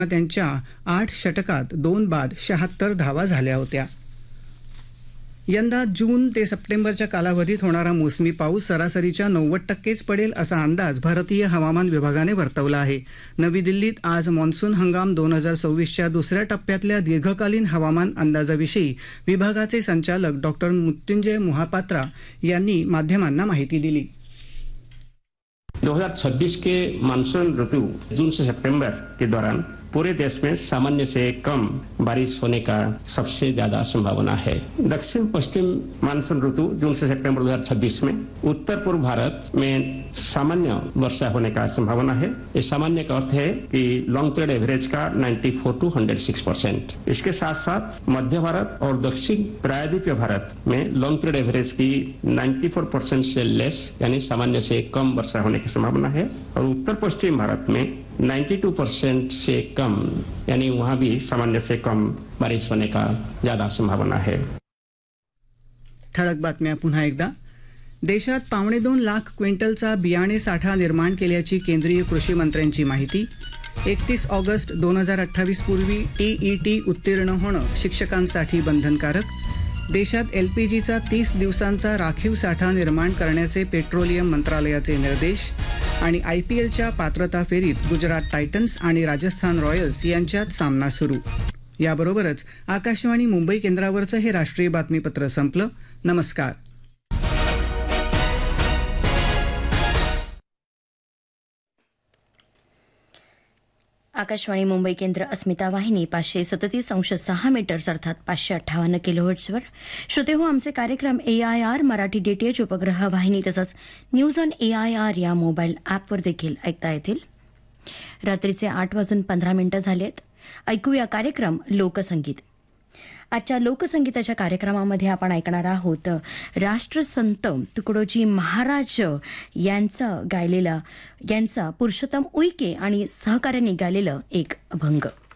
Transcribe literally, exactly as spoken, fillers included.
त्यांच्या आठ षटकात दोन बाद शहात्तर धावा झाल्या होत्या. यंदा जून ते सप्टेंबरच्या कालावधीत होणारा मोसमी पाऊस सरासरीच्या नव्वद टक्केच पडेल असा अंदाज भारतीय हवामान विभागाने वर्तवला आहे. नवी दिल्लीत आज मान्सून हंगाम दोन हजार सव्वीसच्या दुसऱ्या टप्प्यातल्या दीर्घकालीन हवामान अंदाजाविषयी विभागाचे संचालक डॉक्टर मृत्युंजय मोहापात्रा यांनी माध्यमांना माहिती दिली. दो हज़ार छब्बीस के मानसून ऋतु जून से सितंबर के दौरान पूरे देश में सामान्य से कम बारिश होने का सबसे ज्यादा संभावना है. दक्षिण पश्चिम मानसून ऋतु जून से सितंबर दो हज़ार छब्बीस में उत्तर पूर्व भारत में सामान्य वर्षा होने का संभावना है. इस सामान्य का अर्थ है कि लॉन्ग पीरियड एवरेज का चौरानवे टू एक सौ छह परसेंट. इसके साथ साथ मध्य भारत और दक्षिण प्रायद्वीपीय भारत में लॉन्ग पीरियड एवरेज की चौरानवे परसेंट से लेस यानी सामान्य से कम वर्षा होने की संभावना है. और उत्तर पश्चिम भारत में बानवे परसेंट से कम यानी वहां भी सामान्य से कम बारिश होने का ज्यादा संभावना है. ठळक बातम्या पुन्हा एकदा. देशात पावणे दोन लाख क्विंटलचा बियाणे साठा निर्माण केल्याची केंद्रीय कृषी मंत्र्यांची माहिती. एकतीस ऑगस्ट दोन हजार अठ्ठावीस पूर्वी टीईटी उत्तीर्ण होणं शिक्षकांसाठी बंधनकारक. देशात एलपीजीचा तीस दिवसांचा राखीव साठा निर्माण करण्याचे पेट्रोलियम मंत्रालयाचे निर्देश. आणि आयपीएलच्या पात्रता फेरीत गुजरात टायटन्स आणि राजस्थान रॉयल्स यांच्यात सामना सुरू. याबरोबरच आकाशवाणी मुंबई केंद्रावरचं हे राष्ट्रीय बातमीपत्र संपलं. नमस्कार. आकाशवाणी मुंबई केंद्र अस्मिता वाहिनी पाचशे सदतीस अंश सहा मीटर्स अर्थात पाचशे अठ्ठावन्न किलोहर्ट्झवर. श्रोते हो, आमचे कार्यक्रम ए आय आर मराठी डीटीएच उपग्रह वाहिनी तसंच news on A I R या मोबाईल ॲपवर देखील ऐकता येतील. रात्रीचे आठ वाजून पंधरा मिनिटं झालेत. ऐकूया कार्यक्रम लोकसंगीत. आजच्या लोकसंगीताच्या कार्यक्रमामध्ये आपण ऐकणार आहोत राष्ट्रसंत तुकडोजी महाराज यांचं गायलेलं यांचा पुरुषोत्तम उईके आणि सहकार्याने गायलेलं एक अभंग.